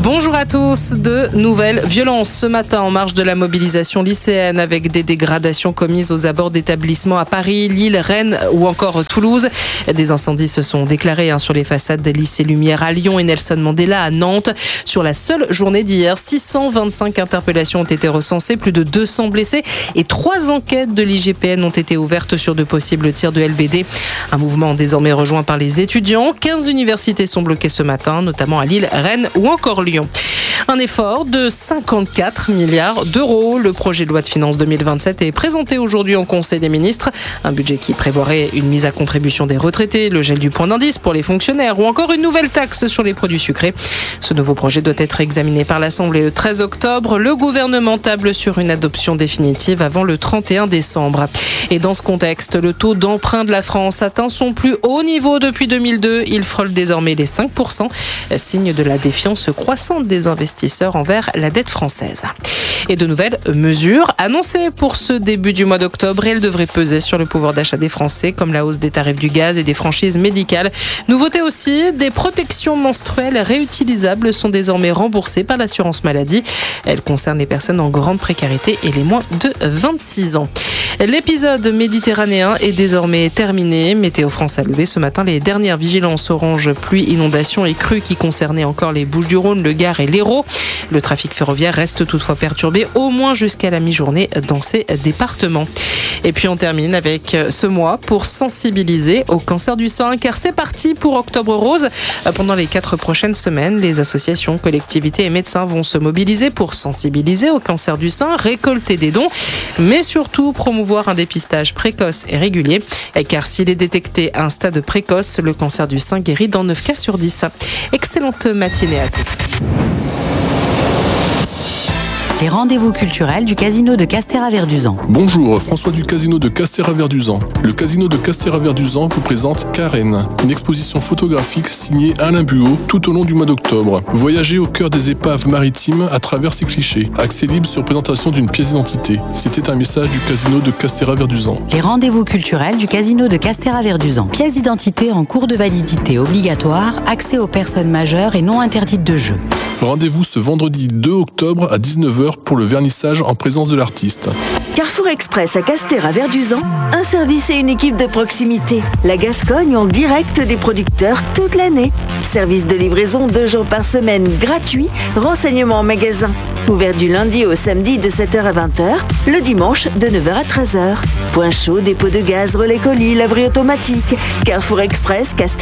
Bonjour à tous. De nouvelles violences ce matin en marge de la mobilisation lycéenne avec des dégradations commises aux abords d'établissements à Paris, Lille, Rennes ou encore Toulouse. Des incendies se sont déclarés sur les façades des lycées Lumière à Lyon et Nelson Mandela à Nantes. Sur la seule journée d'hier, 625 interpellations ont été recensées, plus de 200 blessés et 3 enquêtes de l'IGPN ont été ouvertes sur de possibles tirs de LBD. Un mouvement désormais rejoint par les étudiants. 15 universités sont bloquées ce matin, notamment à Lille, Rennes ou encore Lyon. Un effort de 54 milliards d'euros. Le projet de loi de finances 2027 est présenté aujourd'hui en Conseil des ministres. Un budget qui prévoirait une mise à contribution des retraités, le gel du point d'indice pour les fonctionnaires ou encore une nouvelle taxe sur les produits sucrés. Ce nouveau projet doit être examiné par l'Assemblée le 13 octobre. Le gouvernement table sur une adoption définitive avant le 31 décembre. Et dans ce contexte, le taux d'emprunt de la France atteint son plus haut niveau depuis 2002. Il frôle désormais les 5%, signe de la défiance croissante des investisseurs envers la dette française. Et de nouvelles mesures annoncées pour ce début du mois d'octobre. Elles devraient peser sur le pouvoir d'achat des Français, comme la hausse des tarifs du gaz et des franchises médicales. Nouveauté aussi, des protections menstruelles réutilisables sont désormais remboursées par l'assurance maladie. Elles concernent les personnes en grande précarité et les moins de 26 ans. L'épisode méditerranéen est désormais terminé. Météo France a levé ce matin les dernières vigilances orange, pluie, inondations et crues qui concernaient encore les Bouches-du-Rhône, le Gard et l'Hérault. Le trafic ferroviaire reste toutefois perturbé au moins jusqu'à la mi-journée dans ces départements. Et puis on termine avec ce mois pour sensibiliser au cancer du sein, car c'est parti pour Octobre Rose. Pendant les 4 prochaines semaines, les associations, collectivités et médecins vont se mobiliser pour sensibiliser au cancer du sein, récolter des dons, mais surtout promouvoir un dépistage précoce et régulier, car s'il est détecté à un stade précoce, le cancer du sein guérit dans 9 cas sur 10. Excellente matinée à tous. Les rendez-vous culturels du Casino de Castéra-Verduzan. Bonjour, François du Casino de Castéra-Verduzan. Le Casino de Castéra-Verduzan vous présente Karen, une exposition photographique signée Alain Buot tout au long du mois d'octobre. Voyagez au cœur des épaves maritimes à travers ces clichés. Accès libre sur présentation d'une pièce d'identité. C'était un message du Casino de Castéra-Verduzan. Les rendez-vous culturels du Casino de Castéra-Verduzan. Pièce d'identité en cours de validité obligatoire, accès aux personnes majeures et non interdites de jeu. Rendez-vous ce vendredi 2 octobre à 19h pour le vernissage en présence de l'artiste. Carrefour Express à Castéra-Verduzan, un service et une équipe de proximité. La Gascogne en direct des producteurs toute l'année. Service de livraison 2 jours par semaine gratuit, renseignements en magasin. Ouvert du lundi au samedi de 7h à 20h, le dimanche de 9h à 13h. Point chaud, dépôt de gaz, relais colis, laverie automatique. Carrefour Express, Castéra.